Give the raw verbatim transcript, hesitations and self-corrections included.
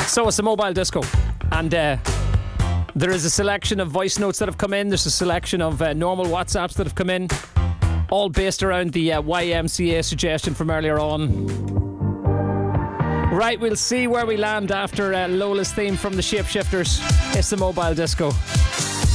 So it's a mobile disco, and uh, there is a selection of voice notes that have come in. There's a selection of uh, normal WhatsApps that have come in, all based around the uh, Y M C A suggestion from earlier on. Right, we'll see where we land after uh, Lola's theme from the Shapeshifters. It's the mobile disco.